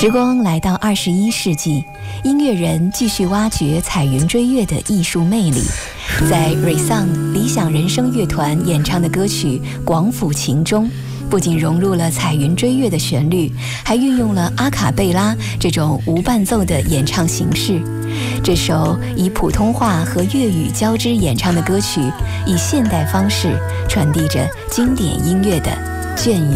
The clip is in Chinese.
时光来到21世纪，音乐人继续挖掘彩云追月的艺术魅力。在瑞桑理想人生乐团演唱的歌曲《广府情》中，不仅融入了彩云追月的旋律，还运用了阿卡贝拉这种无伴奏的演唱形式。这首以普通话和粤语交织演唱的歌曲，以现代方式传递着经典音乐的隽永。